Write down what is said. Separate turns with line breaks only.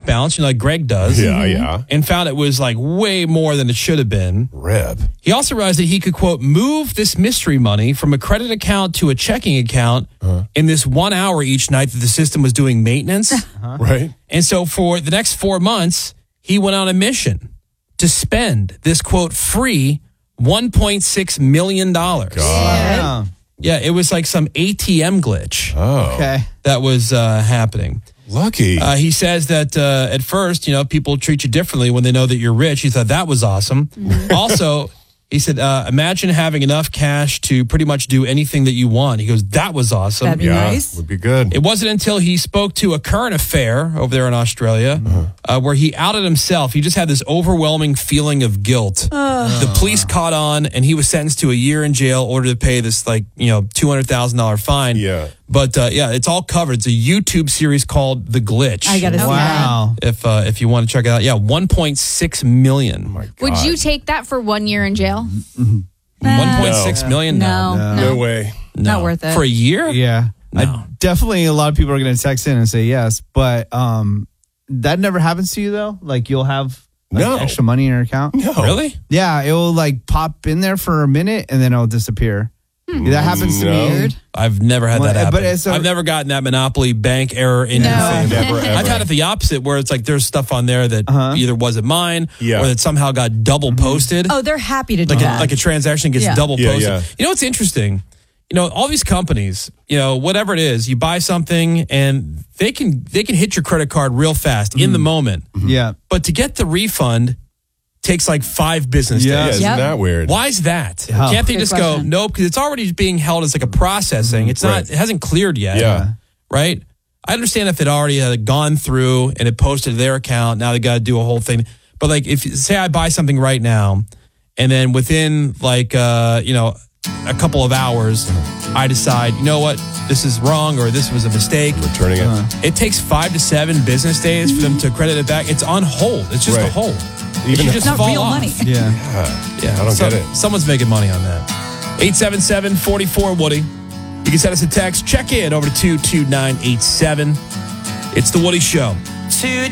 balance, like Greg does.
Yeah.
And found it was like way more than it should have been.
Rip.
He also realized that he could, quote, move this mystery money from a credit account to a checking account in this 1 hour each night that the system was doing maintenance.
Right.
And so for the next 4 months, he went on a mission to spend this, quote, free $1.6 million.
God.
Yeah, it was like some ATM glitch
Okay.
that was happening.
Lucky.
He says that at first, people treat you differently when they know that you're rich. He thought that was awesome. Also, he said, imagine having enough cash to pretty much do anything that you want. He goes, that was awesome.
That'd be nice.
Would be good.
It wasn't until he spoke to a current affair over there in Australia where he outed himself. He just had this overwhelming feeling of guilt. The police caught on, and he was sentenced to a year in jail, ordered to pay this $200,000 fine.
Yeah.
But it's all covered. It's a YouTube series called The Glitch.
I got to see
Wow.
If you want to check it out. Yeah, 1.6 million.
Oh my God.
Would you take that for 1 year in jail?
1.6 million?
No.
No way.
No.
Not worth it.
For a year?
Yeah.
No.
Definitely a lot of people are going to text in and say yes, but that never happens to you though? Like you'll have
No.
extra money in your account?
No.
Really?
Yeah, it will like pop in there for a minute and then it'll disappear. That happens to
No.
me.
Weird.
I've never had
Well,
that happen.
but it's
I've never gotten that Monopoly bank error in your
No.
favor.
Never, ever.
I've had it the opposite, where it's like there's stuff on there that either wasn't mine
Yeah.
or that somehow got double posted.
Oh, they're happy to do
like
that.
a transaction gets
Yeah.
double
Yeah,
posted.
yeah.
You know what's interesting? All these companies, whatever it is, you buy something and they can hit your credit card real fast in the moment.
Yeah.
But to get the refund takes like 5 business
Yeah.
days.
Isn't
Yep.
that weird?
Why is that?
Yeah.
Can't they
Good
just
question.
go, nope, because it's already being held as like a processing. It's not,
Right.
it hasn't cleared yet.
Yeah.
Right? I understand if it already had gone through and it posted to their account, now they got to do a whole thing. But like, if say I buy something right now and then within like, a couple of hours, I decide, you know what, this is wrong or this was a mistake.
Returning it.
It takes 5 to 7 business days for them to credit it back. It's on hold. It's just a
Right.
hold.
Even
It should
if-
just
Not
fall
real
off.
money.
Yeah.
Yeah,
I don't get it.
Someone's making money on that. 877-44-WOODY. You can send us a text. Check in over to 22987. It's The Woody Show.